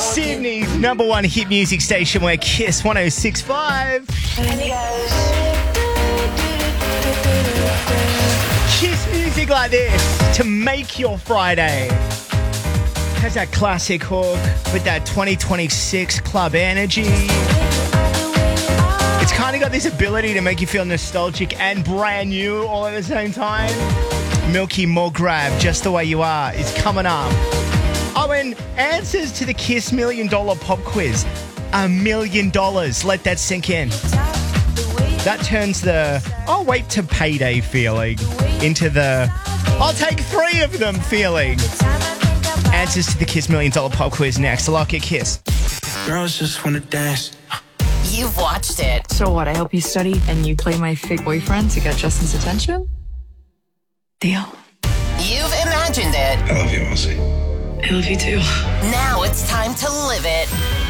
Sydney's number one hit music station, where Kiss 106.5. Kiss music like this to make your Friday. Has that classic hook with that 2026 club energy. It's kind of got this ability to make you feel nostalgic and brand new all at the same time. Milky More Grab, Just the Way You Are, is coming up. Oh, and answers to the Kiss $1 Million Pop Quiz. $1 million. Let that sink in. That turns the I'll wait to payday feeling into the I'll take 3 of them feeling. Answers to the Kiss $1 Million Pop Quiz next. A look at Kiss. Girls just want to dance. You've watched it. So what, I help you study and you play my fake boyfriend to get Justin's attention? Deal. You've imagined it. I love you, Elsie. I love you too. Now it's time to live it.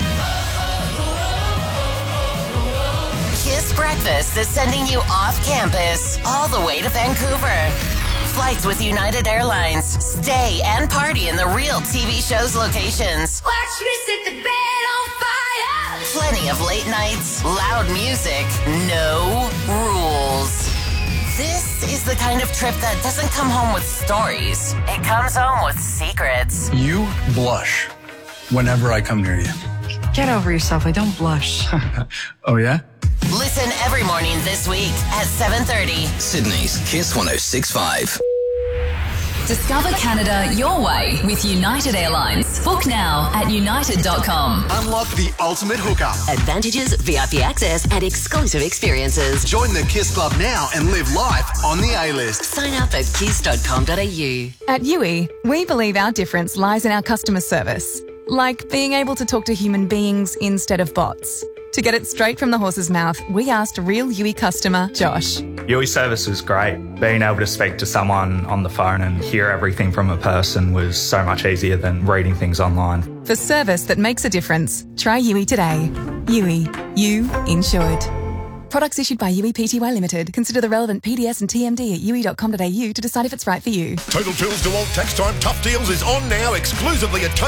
Kiss Breakfast is sending you off campus, all the way to Vancouver. Flights with United Airlines. Stay and party in the real TV show's locations. Watch me set the bed on fire. Plenty of late nights, loud music, no rules. This is the kind of trip that doesn't come home with stories. It comes home with secrets. You blush whenever I come near you. Get over yourself. I don't blush. Oh, yeah? Listen every morning this week at 7:30. Sydney's Kiss 106.5. Discover Canada your way with United Airlines. Book now at united.com. Unlock the ultimate hookup. Advantages, VIP access, and exclusive experiences. Join the Kiss Club now and live life on the A-list. Sign up at kiss.com.au. At Yui, we believe our difference lies in our customer service. Like being able to talk to human beings instead of bots. To get it straight from the horse's mouth, we asked real Yui customer Josh. Yui service was great. Being able to speak to someone on the phone and hear everything from a person was so much easier than reading things online. For service that makes a difference, try Yui today. Yui, you insured. Products issued by Yui Pty Limited. Consider the relevant PDS and TMD at yui.com.au to decide if it's right for you. Total Tools DeWalt Tax Time Tough Deals is on now exclusively at Total